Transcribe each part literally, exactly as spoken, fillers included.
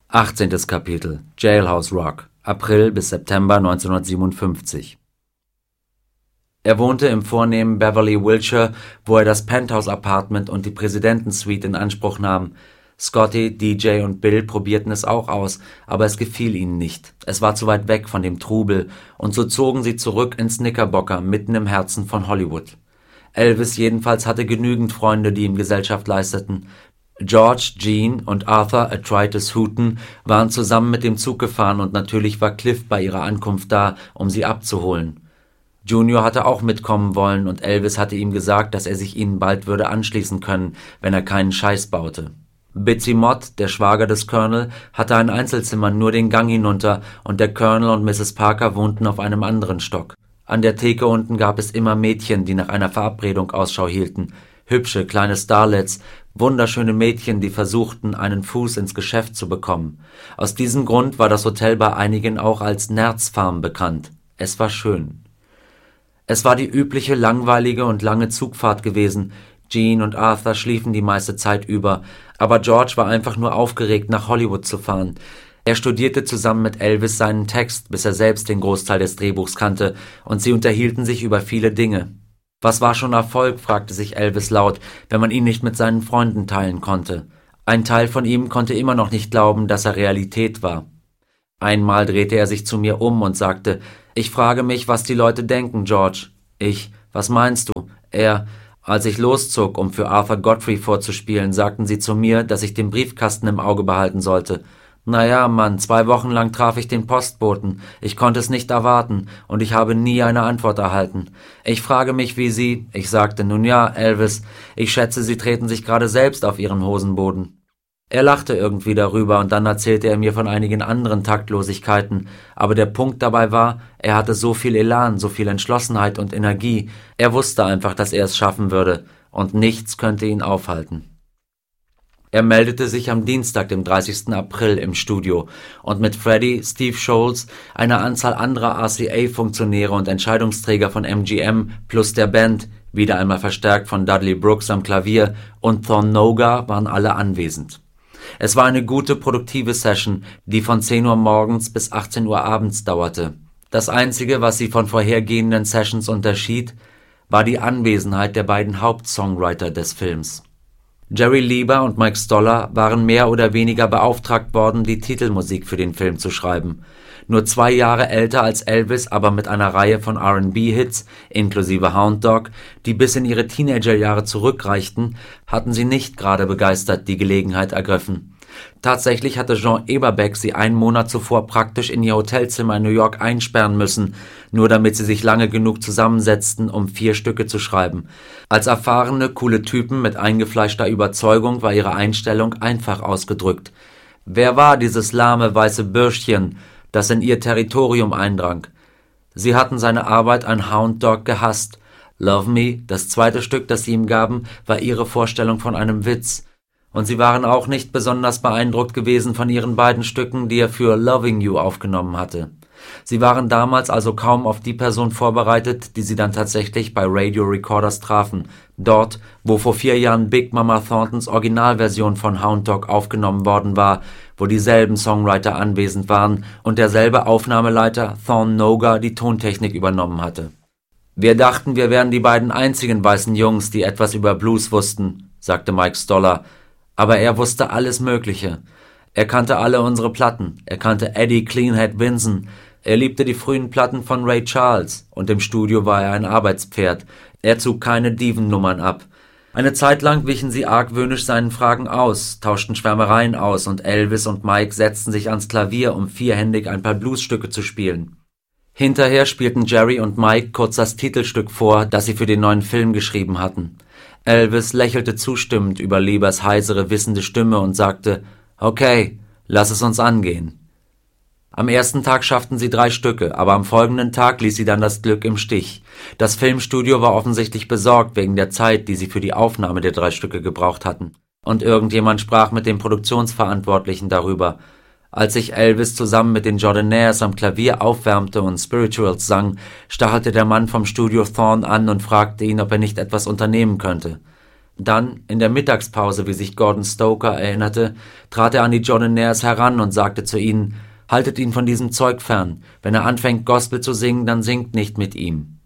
achtzehntes Kapitel Jailhouse Rock, April bis September neunzehnhundertsiebenundfünfzig. Er wohnte im vornehmen Beverly Wilshire, wo er das Penthouse-Apartment und die Präsidentensuite in Anspruch nahm. Scotty, D J und Bill probierten es auch aus, aber es gefiel ihnen nicht. Es war zu weit weg von dem Trubel, und so zogen sie zurück ins Knickerbocker, mitten im Herzen von Hollywood. Elvis jedenfalls hatte genügend Freunde, die ihm Gesellschaft leisteten. George, Gene und Arthur Atritus Hooton waren zusammen mit dem Zug gefahren, und natürlich war Cliff bei ihrer Ankunft da, um sie abzuholen. Junior hatte auch mitkommen wollen, und Elvis hatte ihm gesagt, dass er sich ihnen bald würde anschließen können, wenn er keinen Scheiß baute. Bitsy Mott, der Schwager des Colonel, hatte ein Einzelzimmer nur den Gang hinunter, und der Colonel und Misses Parker wohnten auf einem anderen Stock. An der Theke unten gab es immer Mädchen, die nach einer Verabredung Ausschau hielten. Hübsche, kleine Starlets, wunderschöne Mädchen, die versuchten, einen Fuß ins Geschäft zu bekommen. Aus diesem Grund war das Hotel bei einigen auch als Nerzfarm bekannt. Es war schön. Es war die übliche langweilige und lange Zugfahrt gewesen. Gene und Arthur schliefen die meiste Zeit über, aber George war einfach nur aufgeregt, nach Hollywood zu fahren. Er studierte zusammen mit Elvis seinen Text, bis er selbst den Großteil des Drehbuchs kannte, und sie unterhielten sich über viele Dinge. Was war schon Erfolg, fragte sich Elvis laut, wenn man ihn nicht mit seinen Freunden teilen konnte. Ein Teil von ihm konnte immer noch nicht glauben, dass er Realität war. Einmal drehte er sich zu mir um und sagte: »Ich frage mich, was die Leute denken, George.« Ich: »Was meinst du?« Er: »Als ich loszog, um für Arthur Godfrey vorzuspielen, sagten sie zu mir, dass ich den Briefkasten im Auge behalten sollte. Naja, Mann, zwei Wochen lang traf ich den Postboten. Ich konnte es nicht erwarten, und ich habe nie eine Antwort erhalten. Ich frage mich, wie Sie…« Ich sagte: »Nun ja, Elvis, ich schätze, Sie treten sich gerade selbst auf Ihren Hosenboden.« Er lachte irgendwie darüber, und dann erzählte er mir von einigen anderen Taktlosigkeiten, aber der Punkt dabei war, er hatte so viel Elan, so viel Entschlossenheit und Energie. Er wusste einfach, dass er es schaffen würde, und nichts könnte ihn aufhalten. Er meldete sich am Dienstag, dem dreißigsten April, im Studio, und mit Freddie, Steve Sholes, einer Anzahl anderer R C A-Funktionäre und Entscheidungsträger von M G M plus der Band, wieder einmal verstärkt von Dudley Brooks am Klavier, und Thorn Noga waren alle anwesend. Es war eine gute, produktive Session, die von zehn Uhr morgens bis achtzehn Uhr abends dauerte. Das Einzige, was sie von vorhergehenden Sessions unterschied, war die Anwesenheit der beiden Hauptsongwriter des Films. Jerry Lieber und Mike Stoller waren mehr oder weniger beauftragt worden, die Titelmusik für den Film zu schreiben. Nur zwei Jahre älter als Elvis, aber mit einer Reihe von R and B-Hits, inklusive Hound Dog, die bis in ihre Teenagerjahre zurückreichten, hatten sie nicht gerade begeistert die Gelegenheit ergriffen. Tatsächlich hatte Jean Eberbeck sie einen Monat zuvor praktisch in ihr Hotelzimmer in New York einsperren müssen, nur damit sie sich lange genug zusammensetzten, um vier Stücke zu schreiben. Als erfahrene, coole Typen mit eingefleischter Überzeugung war ihre Einstellung einfach ausgedrückt. Wer war dieses lahme, weiße Bürschchen, das in ihr Territorium eindrang? Sie hatten seine Arbeit an Hound Dog gehasst. Love Me, das zweite Stück, das sie ihm gaben, war ihre Vorstellung von einem Witz. Und sie waren auch nicht besonders beeindruckt gewesen von ihren beiden Stücken, die er für Loving You aufgenommen hatte. Sie waren damals also kaum auf die Person vorbereitet, die sie dann tatsächlich bei Radio Recorders trafen. Dort, wo vor vier Jahren Big Mama Thorntons Originalversion von Hound Dog aufgenommen worden war, wo dieselben Songwriter anwesend waren und derselbe Aufnahmeleiter Thorn Noga die Tontechnik übernommen hatte. »Wir dachten, wir wären die beiden einzigen weißen Jungs, die etwas über Blues wussten«, sagte Mike Stoller. Aber er wusste alles Mögliche. Er kannte alle unsere Platten. Er kannte Eddie Cleanhead Vinson. Er liebte die frühen Platten von Ray Charles. Und im Studio war er ein Arbeitspferd. Er zog keine Divennummern ab. Eine Zeit lang wichen sie argwöhnisch seinen Fragen aus, tauschten Schwärmereien aus, und Elvis und Mike setzten sich ans Klavier, um vierhändig ein paar Bluesstücke zu spielen. Hinterher spielten Jerry und Mike kurz das Titelstück vor, das sie für den neuen Film geschrieben hatten. Elvis lächelte zustimmend über Liebers heisere, wissende Stimme und sagte: »Okay, lass es uns angehen.« Am ersten Tag schafften sie drei Stücke, aber am folgenden Tag ließ sie dann das Glück im Stich. Das Filmstudio war offensichtlich besorgt wegen der Zeit, die sie für die Aufnahme der drei Stücke gebraucht hatten. Und irgendjemand sprach mit dem Produktionsverantwortlichen darüber. Als sich Elvis zusammen mit den Jordanaires am Klavier aufwärmte und Spirituals sang, stachelte der Mann vom Studio Thorn an und fragte ihn, ob er nicht etwas unternehmen könnte. Dann, in der Mittagspause, wie sich Gordon Stoker erinnerte, trat er an die Johnnonnaires heran und sagte zu ihnen: »Haltet ihn von diesem Zeug fern. Wenn er anfängt, Gospel zu singen, dann singt nicht mit ihm.«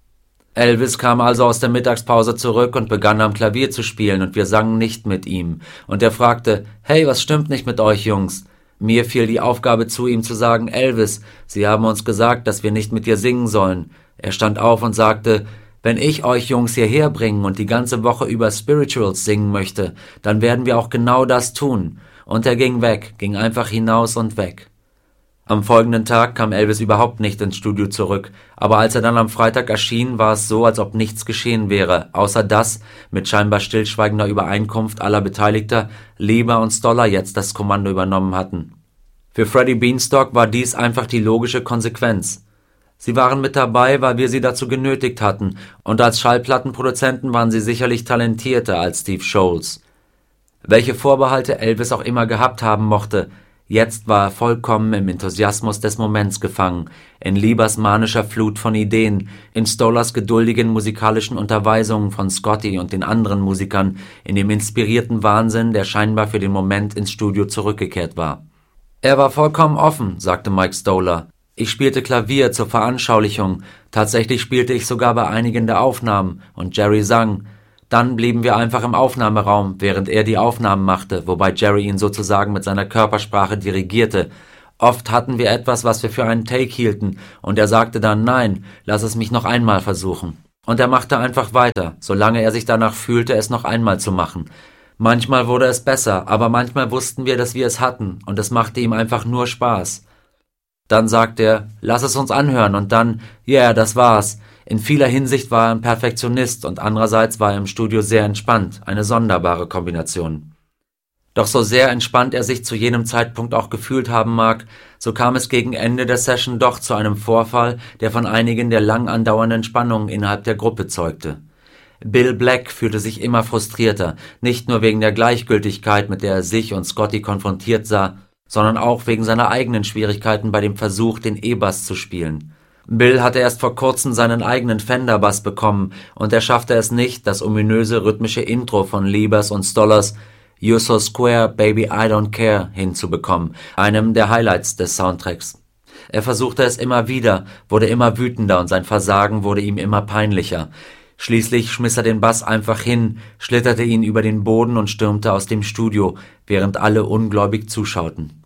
Elvis kam also aus der Mittagspause zurück und begann am Klavier zu spielen, und wir sangen nicht mit ihm. Und er fragte: »Hey, was stimmt nicht mit euch Jungs?« Mir fiel die Aufgabe zu, ihm zu sagen: »Elvis, Sie haben uns gesagt, dass wir nicht mit dir singen sollen.« Er stand auf und sagte: »Wenn ich euch Jungs hierher bringen und die ganze Woche über Spirituals singen möchte, dann werden wir auch genau das tun.« Und er ging weg, ging einfach hinaus und weg. Am folgenden Tag kam Elvis überhaupt nicht ins Studio zurück, aber als er dann am Freitag erschien, war es so, als ob nichts geschehen wäre, außer dass, mit scheinbar stillschweigender Übereinkunft aller Beteiligter, Leiber und Stoller jetzt das Kommando übernommen hatten. Für Freddie Beanstalk war dies einfach die logische Konsequenz. Sie waren mit dabei, weil wir sie dazu genötigt hatten, und als Schallplattenproduzenten waren sie sicherlich talentierter als Steve Sholes. Welche Vorbehalte Elvis auch immer gehabt haben mochte, jetzt war er vollkommen im Enthusiasmus des Moments gefangen, in Leibers manischer Flut von Ideen, in Stolers geduldigen musikalischen Unterweisungen von Scotty und den anderen Musikern, in dem inspirierten Wahnsinn, der scheinbar für den Moment ins Studio zurückgekehrt war. »Er war vollkommen offen«, sagte Mike Stoller. »Ich spielte Klavier zur Veranschaulichung, tatsächlich spielte ich sogar bei einigen der Aufnahmen, und Jerry sang. Dann blieben wir einfach im Aufnahmeraum, während er die Aufnahmen machte, wobei Jerry ihn sozusagen mit seiner Körpersprache dirigierte. Oft hatten wir etwas, was wir für einen Take hielten, und er sagte dann: »Nein, lass es mich noch einmal versuchen.« Und er machte einfach weiter, solange er sich danach fühlte, es noch einmal zu machen. Manchmal wurde es besser, aber manchmal wussten wir, dass wir es hatten, und es machte ihm einfach nur Spaß. Dann sagte er: »Lass es uns anhören«, und dann: »Ja, yeah, das war's.« In vieler Hinsicht war er ein Perfektionist, und andererseits war er im Studio sehr entspannt, eine sonderbare Kombination. Doch so sehr entspannt er sich zu jenem Zeitpunkt auch gefühlt haben mag, so kam es gegen Ende der Session doch zu einem Vorfall, der von einigen der lang andauernden Spannungen innerhalb der Gruppe zeugte. Bill Black fühlte sich immer frustrierter, nicht nur wegen der Gleichgültigkeit, mit der er sich und Scotty konfrontiert sah, sondern auch wegen seiner eigenen Schwierigkeiten bei dem Versuch, den E-Bass zu spielen. Bill hatte erst vor kurzem seinen eigenen Fender-Bass bekommen, und er schaffte es nicht, das ominöse rhythmische Intro von Leibers und Stollers »You're so square, baby, I don't care« hinzubekommen, einem der Highlights des Soundtracks. Er versuchte es immer wieder, wurde immer wütender, und sein Versagen wurde ihm immer peinlicher. Schließlich schmiss er den Bass einfach hin, schlitterte ihn über den Boden und stürmte aus dem Studio, während alle ungläubig zuschauten.